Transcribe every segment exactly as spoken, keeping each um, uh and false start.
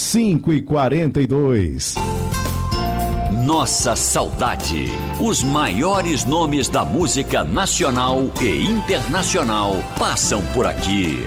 cinco e quarenta e dois. Nossa saudade. Os maiores nomes da música nacional e internacional passam por aqui.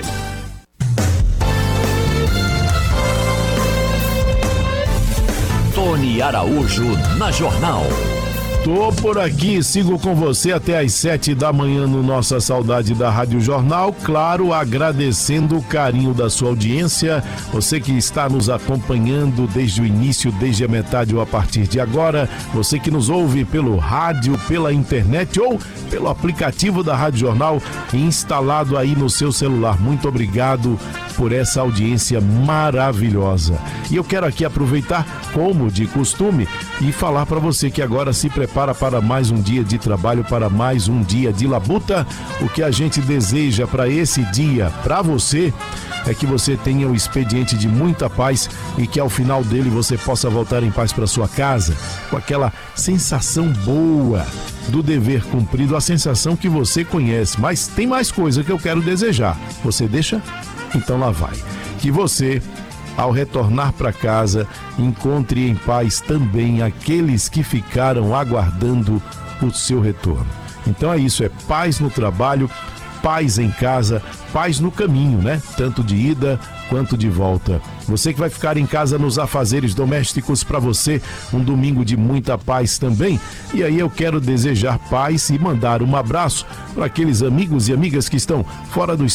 Tony Araújo na Jornal. Tô por aqui, sigo com você até às sete da manhã no Nossa Saudade da Rádio Jornal, claro, agradecendo o carinho da sua audiência, você que está nos acompanhando desde o início, desde a metade ou a partir de agora, você que nos ouve pelo rádio, pela internet ou pelo aplicativo da Rádio Jornal instalado aí no seu celular, muito obrigado por essa audiência maravilhosa. E eu quero aqui aproveitar, como de costume, e falar para você que agora se prepara para mais um dia de trabalho, para mais um dia de labuta. O que a gente deseja para esse dia, para você, é que você tenha um expediente de muita paz e que ao final dele você possa voltar em paz para sua casa, com aquela sensação boa do dever cumprido, a sensação que você conhece. Mas tem mais coisa que eu quero desejar. Você deixa? Então lá vai. Que você, ao retornar para casa, encontre em paz também aqueles que ficaram aguardando o seu retorno. Então é isso, é paz no trabalho, paz em casa, paz no caminho, né? Tanto de ida quanto de volta. Você que vai ficar em casa nos afazeres domésticos, para você um domingo de muita paz também. E aí eu quero desejar paz e mandar um abraço para aqueles amigos e amigas que estão fora do